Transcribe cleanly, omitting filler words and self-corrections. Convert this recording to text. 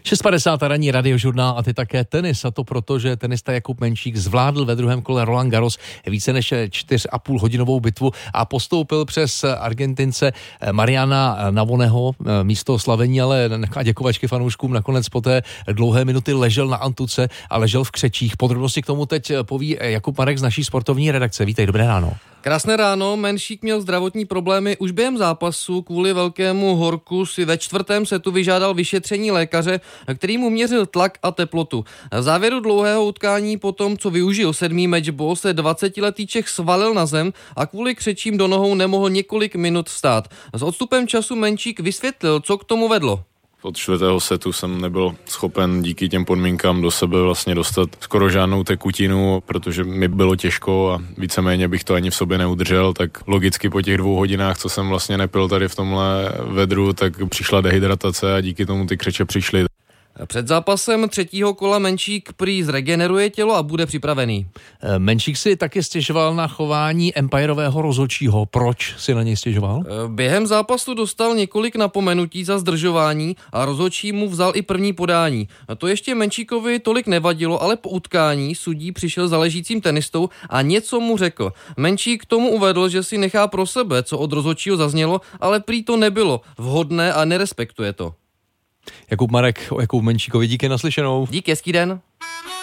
6.50 ranní radiožurnál a ty také tenis. A to proto, že tenista Jakub Menšík zvládl ve druhém kole Roland Garros více než 4,5 hodinovou bitvu a postoupil přes Argentince Mariana Navoneho. Místo oslavení ale a děkovačky fanouškům nakonec po té dlouhé minuty ležel na antuce a ležel v křečích. Podrobnosti k tomu teď poví Jakub Marek z naší sportovní redakce. Vítej, dobré ráno. Krásné ráno, Menšík měl zdravotní problémy už během zápasu, kvůli velkému horku si ve čtvrtém setu vyžádal vyšetření lékaře, který mu měřil tlak a teplotu. V závěru dlouhého utkání po tom, co využil 7. matchball, se 20letý Čech svalil na zem a kvůli křečím do nohou nemohl několik minut vstát. S odstupem času Menšík vysvětlil, co k tomu vedlo. Od čtvrtého setu jsem nebyl schopen díky těm podmínkám do sebe vlastně dostat skoro žádnou tekutinu, protože mi bylo těžko a víceméně bych to ani v sobě neudržel, tak logicky po těch 2 hodinách, co jsem vlastně nepil tady v tomhle vedru, tak přišla dehydratace a díky tomu ty křeče přišly. Před zápasem 3. kola Menšík prý zregeneruje tělo a bude připravený. Menšík si taky stěžoval na chování empirového rozhodčího. Proč si na něj stěžoval? Během zápasu dostal několik napomenutí za zdržování a rozhodčí mu vzal i první podání. To ještě Menšíkovi tolik nevadilo, ale po utkání sudí přišel za ležícím tenistou a něco mu řekl. Menšík tomu uvedl, že si nechá pro sebe, co od rozhodčího zaznělo, ale prý to nebylo vhodné a nerespektuje to. Jakub Marek o Jakubu Menšíkovi, díky, naslyšenou. Díky, hezký den.